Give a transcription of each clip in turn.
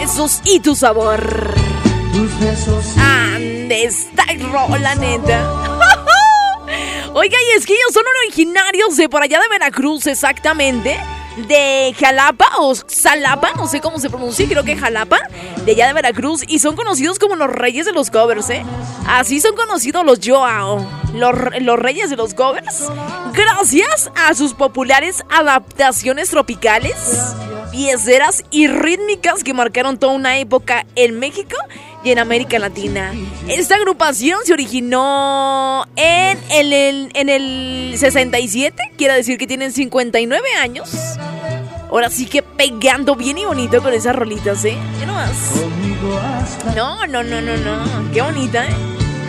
besos y tu sabor. Tus besos. Ande, está rola, neta. Oiga, y es que ellos son originarios de por allá de Veracruz, exactamente. De Jalapa o Xalapa, no sé cómo se pronuncia, creo que Jalapa, de allá de Veracruz, y son conocidos como los reyes de los covers, ¿eh? Así son conocidos los Joao, los reyes de los covers, gracias a sus populares adaptaciones tropicales, piezeras y rítmicas que marcaron toda una época en México y en América Latina. Esta agrupación se originó en el 67, quiere decir que tienen 59 años. Ahora sí que pegando bien y bonito con esas rolitas, ¿eh? ¿Qué nomás? No. Qué bonita, ¿eh?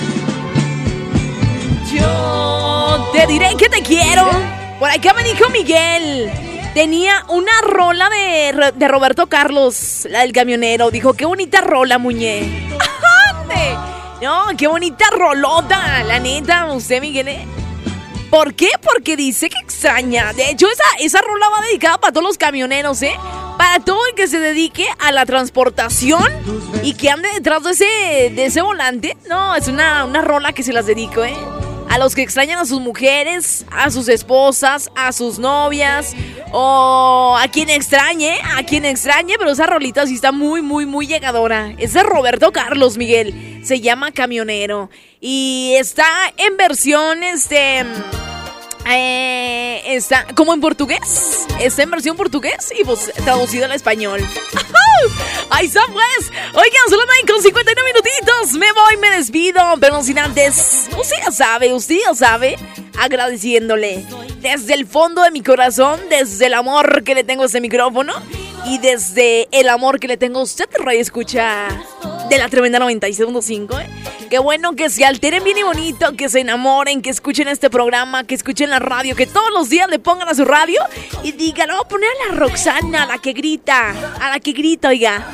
Yo te diré que te quiero. Por acá me dijo Miguel. Tenía una rola de Roberto Carlos, la del camionero. Dijo, qué bonita rola, muñe. ¡Ande! No, qué bonita rolota, la neta, usted, Miguel, ¿eh? ¿Por qué? Porque dice que extraña. De hecho, esa rola va dedicada para todos los camioneros, ¿eh? Para todo el que se dedique a la transportación y que ande detrás de ese volante. No, es una rola que se las dedico, ¿eh? A los que extrañan a sus mujeres, a sus esposas, a sus novias, o a quien extrañe, pero esa rolita sí está muy, muy, muy llegadora. Es de Roberto Carlos, Miguel. Se llama Camionero. Y está en versión, está como en portugués. Está en versión portugués y pues traducido al español. Ahí está pues. Oigan, solo me con 59 minutitos. Me voy, me despido, pero no sin antes, usted ya sabe, agradeciéndole desde el fondo de mi corazón, desde el amor que le tengo a este micrófono y desde el amor que le tengo a usted, radio escucha de la tremenda 96.5, ¿eh? Qué bueno que se alteren bien y bonito, que se enamoren, que escuchen este programa, que escuchen la radio, que todos los días le pongan a su radio y digan, voy a poner a la Roxana, a la que grita, oiga.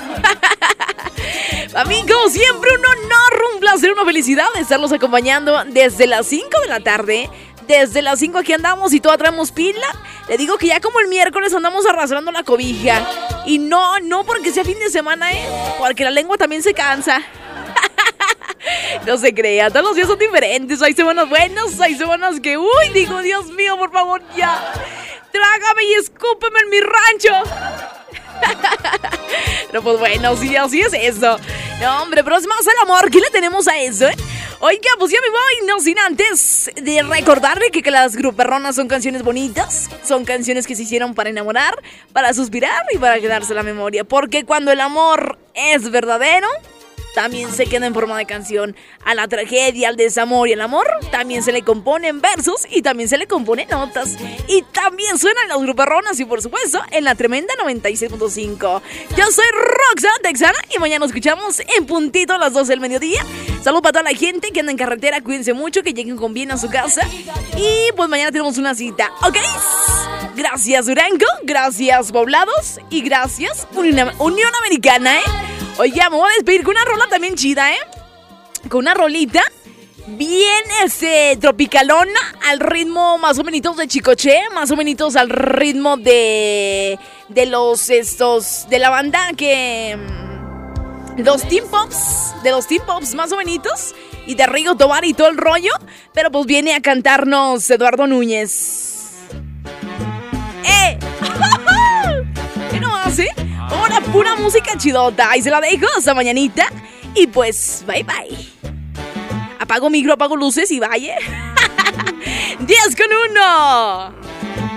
A mí, como siempre, un honor, un placer, una felicidad de estarlos acompañando desde las 5 de la tarde. Desde las 5 aquí andamos y toda traemos pila. Le digo que ya como el miércoles andamos arrastrando la cobija. Y no porque sea fin de semana, porque la lengua también se cansa. No se crea, todos los días son diferentes. Hay semanas buenas, hay semanas que, digo, Dios mío, por favor, ya. Trágame y escúpeme en mi rancho. Pero pues bueno, sí, así es eso. No, hombre, pero es más el amor. ¿Qué le tenemos a eso, Oiga, pues ya me voy, no sin antes de recordarle que las gruperronas son canciones bonitas. Son canciones que se hicieron para enamorar, para suspirar y para quedarse en la memoria. Porque cuando el amor es verdadero, también se queda en forma de canción. A la tragedia, al desamor y al amor también se le componen versos y también se le componen notas. Y también suenan las gruperronas y por supuesto en la tremenda 96.5. Yo soy Roxana Texana y mañana nos escuchamos en puntito a las 12 del mediodía. Saludos para toda la gente que anda en carretera, cuídense mucho, que lleguen con bien a su casa. Y pues mañana tenemos una cita, ¿ok? Gracias Durango, gracias Poblados y gracias Unión Americana, Oye, me voy a despedir con una rola también chida, Con una rolita bien tropicalona, al ritmo más o menos de Chicoche, más o menos al ritmo de de la banda que de los Teen Pops más o menos, y de Rigo Tobar y todo el rollo, pero pues viene a cantarnos Eduardo Núñez. ¿Qué no hace? Ahora pura música chidota. Ahí se la dejo hasta mañanita. Y pues, bye bye. Apago micro, apago luces y vaya. 10 con 1.